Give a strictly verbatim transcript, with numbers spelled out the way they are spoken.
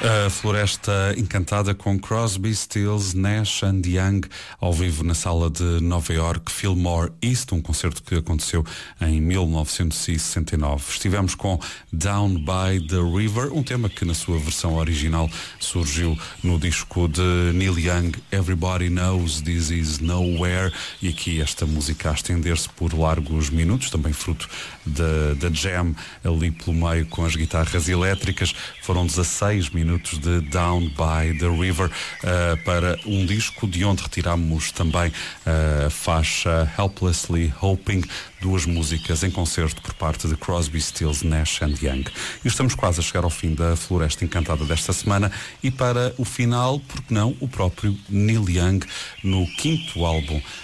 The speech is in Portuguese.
A Floresta Encantada com Crosby, Stills, Nash and Young ao vivo na sala de Nova York, Fillmore East, um concerto que aconteceu em mil novecentos e sessenta e nove. Estivemos com Down by the River, um tema que na sua versão original surgiu no disco de Neil Young, Everybody Knows This Is Nowhere, e aqui esta música a estender-se por largos minutos, também fruto da, da jam ali pelo meio com as guitarras elétricas. Foram dezasseis minutos de Down by the River uh, para um disco de onde retiramos também a faixa Helplessly Hoping, duas músicas em concerto por parte de Crosby, Stills, Nash and Young. E estamos quase a chegar ao fim da Floresta Encantada desta semana e para o final, porque não, o próprio Neil Young no quinto álbum